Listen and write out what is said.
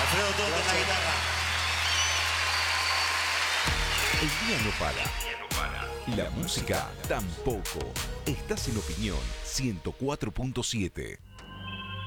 Alfredo toca la guitarra. El día no para. La música tampoco. Estás en Opinión 104.7.